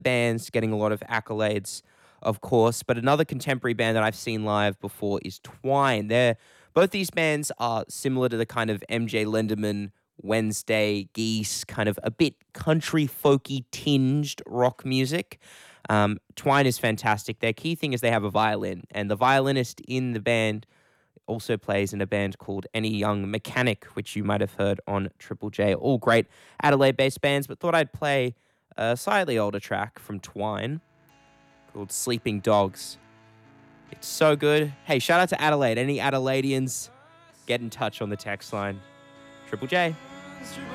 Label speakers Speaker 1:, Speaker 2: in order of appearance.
Speaker 1: bands getting a lot of accolades, of course. But another contemporary band that I've seen live before is Twine. Both these bands are similar to the kind of MJ Lenderman, Wednesday, Geese, kind of a bit country folky tinged rock music. Twine is fantastic. Their key thing is they have a violin, and the violinist in the band also plays in a band called Any Young Mechanic, which you might have heard on Triple J. All great Adelaide-based bands, but thought I'd play a slightly older track from Twine called Sleeping Dogs. It's so good. Hey, shout out to Adelaide. Any Adelaideans, get in touch on the text line. Triple J.